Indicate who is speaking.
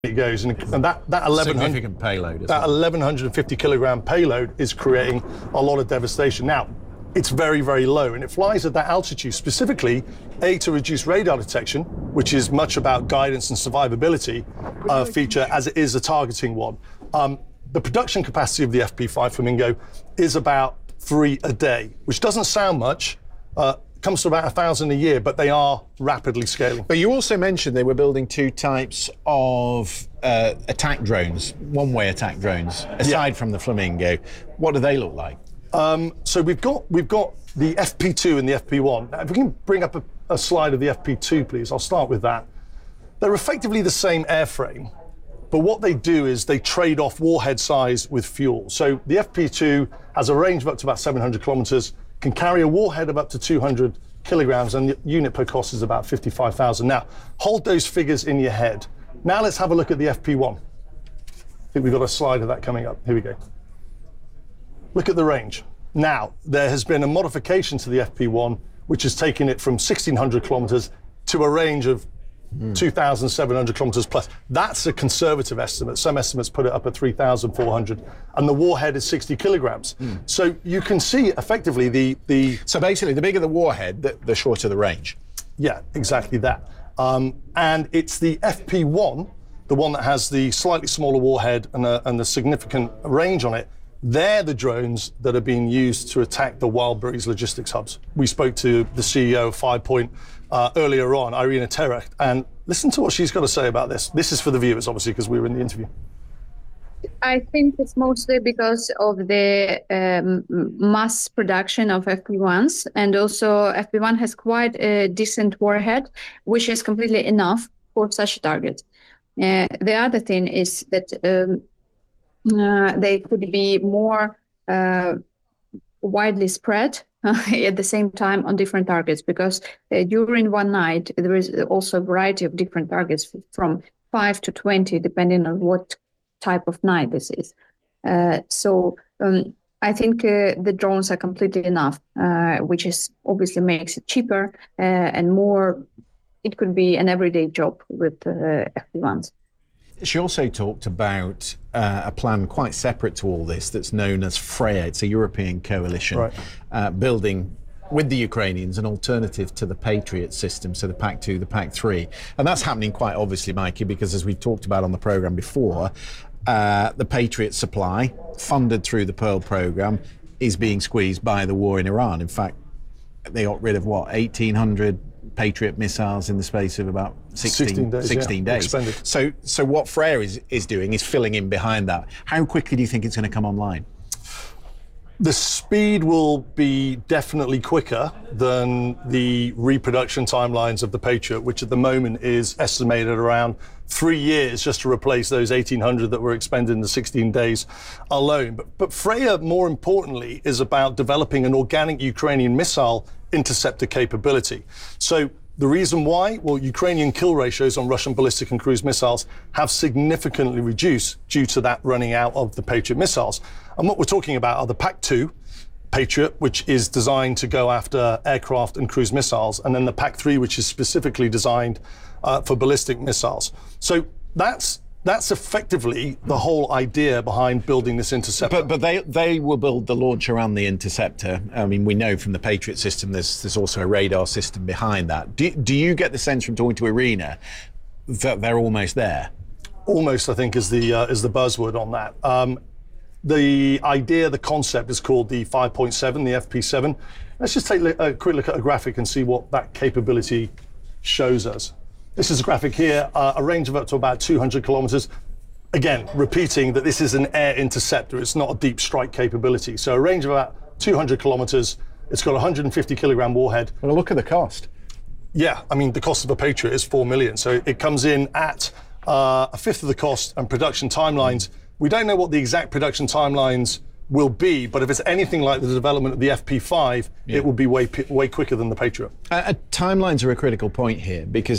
Speaker 1: it goes, and that 1100
Speaker 2: significant payload.
Speaker 1: That 1150 kilogram payload is creating a lot of devastation. Now, it's very, very low, and it flies at that altitude specifically, to reduce radar detection, which is much about guidance and survivability feature, as it is a targeting one. The production capacity of the FP5 Flamingo is about 3 a day, which doesn't sound much. Comes to about 1,000 a year, but they are rapidly scaling.
Speaker 2: But you also mentioned they were building 2 types of attack drones, one-way attack drones, aside from the Flamingo. What do they look like?
Speaker 1: So we've got the FP2 and the FP1. Now, if we can bring up a slide of the FP2, please, I'll start with that. They're effectively the same airframe, but what they do is they trade off warhead size with fuel. So the FP2 has a range of up to about 700 kilometers, can carry a warhead of up to 200 kilograms, and the unit per cost is about 55,000. Now, hold those figures in your head. Now let's have a look at the FP1. I think we've got a slide of that coming up. Here we go. Look at the range. Now, there has been a modification to the FP1, which has taken it from 1,600 kilometers to a range of 2,700 kilometers plus. That's a conservative estimate. Some estimates put it up at 3,400, and the warhead is 60 kilograms. So you can see effectively the.
Speaker 2: So basically, the bigger the warhead, the shorter the range.
Speaker 1: Yeah, exactly that. And it's the FP1, the one that has the slightly smaller warhead and the significant range on it. They're the drones that are being used to attack the Wildberries logistics hubs. We spoke to the CEO of 5 Point earlier on, Irina Terech, and listen to what she's got to say about this. This is for the viewers, obviously, because we were in the interview.
Speaker 3: I think it's mostly because of the mass production of FP1s, and also FP1 has quite a decent warhead, which is completely enough for such a target. The other thing is that they could be more widely spread at the same time on different targets, because during one night there is also a variety of different targets from 5 to 20, depending on what type of night this is. So I think the drones are completely enough, which is obviously makes it cheaper and more. It could be an everyday job with FP1s.
Speaker 2: She also talked about a plan quite separate to all this that's known as Freya. It's a European coalition building with the Ukrainians an alternative to the Patriot system, so the PAC-2, the PAC-3. And that's happening quite obviously, Mikey, because as we've talked about on the programme before, the Patriot supply, funded through the Pearl programme, is being squeezed by the war in Iran. In fact, they got rid of, 1,800 Patriot missiles in the space of about 16 days. So what Freya is doing is filling in behind that. How quickly do you think it's going to come online?
Speaker 1: The speed will be definitely quicker than the reproduction timelines of the Patriot, which at the moment is estimated around 3 years just to replace those 1,800 that were expended in the 16 days alone. But Freya, more importantly, is about developing an organic Ukrainian missile interceptor capability. So the reason why? Well, Ukrainian kill ratios on Russian ballistic and cruise missiles have significantly reduced due to that running out of the Patriot missiles. And what we're talking about are the PAC-2 Patriot, which is designed to go after aircraft and cruise missiles, and then the PAC-3, which is specifically designed for ballistic missiles. So that's effectively the whole idea behind building this interceptor.
Speaker 2: But they will build the launch around the interceptor. I mean, we know from the Patriot system there's also a radar system behind that. Do you get the sense from talking to Irina that they're almost there?
Speaker 1: Almost, I think, is the buzzword on that. The idea, the concept is called the 5.7, the FP7. Let's just take a quick look at a graphic and see what that capability shows us. This is a graphic here, a range of up to about 200 kilometers. Again, repeating that this is an air interceptor. It's not a deep strike capability. So a range of about 200 kilometers. It's got a 150 kilogram warhead.
Speaker 2: Well, look at the cost.
Speaker 1: Yeah, I mean, the cost of a Patriot is 4 million. So it comes in at a fifth of the cost, and production timelines. We don't know what the exact production timelines will be, but if it's anything like the development of the FP5, it will be way quicker than the Patriot.
Speaker 2: Timelines are a critical point here, because